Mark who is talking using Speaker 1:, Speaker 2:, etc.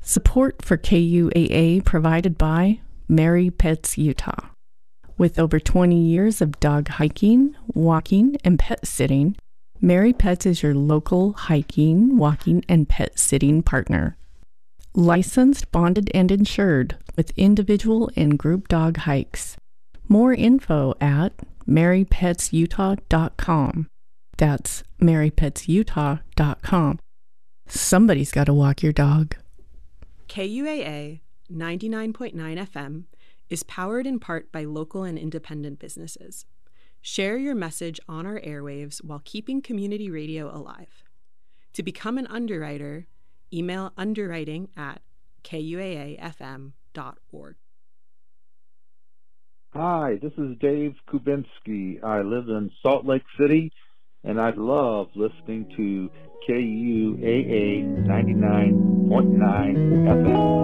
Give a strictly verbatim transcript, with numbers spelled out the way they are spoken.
Speaker 1: Support for K U A A provided by Mary Pets Utah. With over twenty years of dog hiking, walking, and pet sitting, Mary Pets is your local hiking, walking, and pet sitting partner. Licensed, bonded, and insured with individual and group dog hikes. More info at mary pets utah dot com. That's mary pets utah dot com. Somebody's got to walk your dog.
Speaker 2: K U A A ninety-nine point nine F M is powered in part by local and independent businesses. Share your message on our airwaves while keeping community radio alive. To become an underwriter, email underwriting at k u a a f m dot org.
Speaker 3: Hi, this is Dave Kubinski. I live in Salt Lake City, and I love listening to K U A A ninety-nine point nine F M.